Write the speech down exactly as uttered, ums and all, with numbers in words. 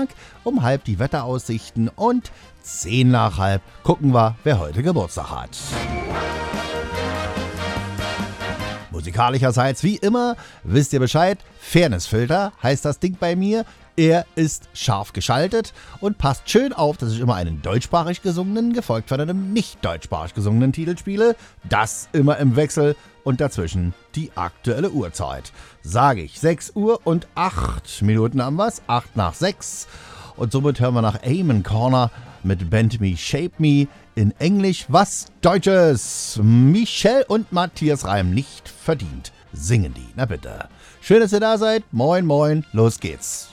Tag, um halb die Wetteraussichten und zehn nach halb gucken wir, wer heute Geburtstag hat. Musikalischerseits wie immer, wisst ihr Bescheid, Fairnessfilter heißt das Ding bei mir. Er ist scharf geschaltet und passt schön auf, dass ich immer einen deutschsprachig gesungenen, gefolgt von einem nicht deutschsprachig gesungenen Titel spiele. Das immer im Wechsel und dazwischen die aktuelle Uhrzeit. Sage ich sechs Uhr und acht Minuten haben wir's, acht nach sechs. Und somit hören wir nach Amen Corner mit Bend Me, Shape Me in Englisch was Deutsches. Michel und Matthias Reim nicht verdient. Singen die, na bitte. Schön, dass ihr da seid. Moin, moin, los geht's.